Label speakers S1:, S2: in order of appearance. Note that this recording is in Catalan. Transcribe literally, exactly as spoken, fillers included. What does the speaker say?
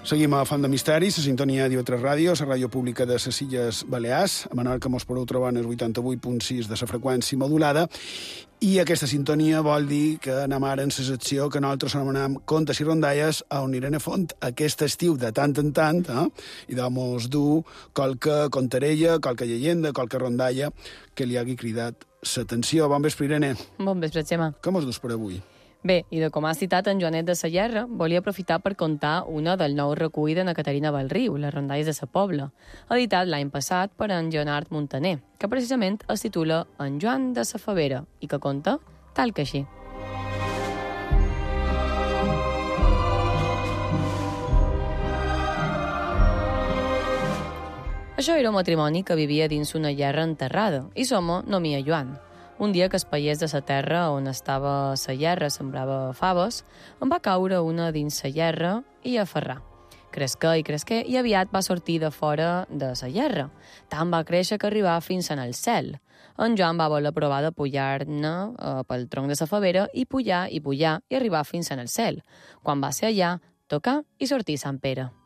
S1: Seguim a Font de Misteri, la sintonia d'I V tres Ràdio, la ràdio pública de les Illes Balears. A Menorca mos podeu trobar en el vuitanta-vuit punt sis de la freqüència modulada. I aquesta sintonia vol dir que anem ara en la secció que nosaltres anomenem Contes i Rondalles, on anirem a font aquest estiu de tant en tant, eh? I de mos dur qualque contarella, qualque llegenda, qualque rondalla que li hagi cridat l'atenció. Bon vespre, Irene.
S2: Bon vespre, Xema.
S1: Com us dus per avui?
S2: Bé, i de com ha citat en Joanet de Sallerra, volia aprofitar per contar una del nou recull de na Caterina Balriu, Les rondalles de sa Pobla, editat l'any passat per en Leonard Montaner, que precisament es titula En Joan de sa Favera i que conta tal que així. Això era un matrimoni que vivia dins una llerra enterrada, i som-ho nomia Joan. Un dia que es paiés de la terra on estava la llerra sembrava faves, en va caure una dins la llerra i aferrar. Cresqué i cresqué i aviat va sortir de fora de la llerra. Tant va créixer que arribà fins en el cel. En Joan va voler provar de pujar-ne eh, pel tronc de la favera i pujar i pujar i arribar fins en el cel. Quan va ser allà, tocar i sortir Sant Pere.